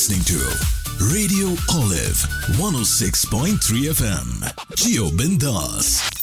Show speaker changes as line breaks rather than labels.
listening to Radio Olive 106.3 FM. Gio Bindas.